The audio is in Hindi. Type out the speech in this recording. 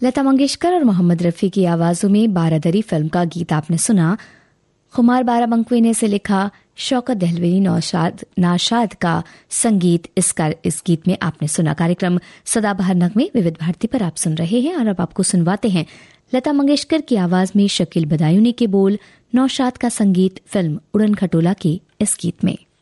लता मंगेशकर और मोहम्मद रफ़ी की आवाज़ों में बारादरी फिल्म का गीत आपने सुना। खुमार बाराबंकी ने इसे लिखा। शौकत दहलवी नाशाद का संगीत इस गीत में आपने सुना। कार्यक्रम सदाबहार नगमे विविध भारती पर आप सुन रहे हैं और अब आपको सुनवाते हैं लता मंगेशकर की आवाज़ में शकील बदायूनी के बोल, नौशाद का संगीत, फिल्म उड़न खटोला के इस गीत में।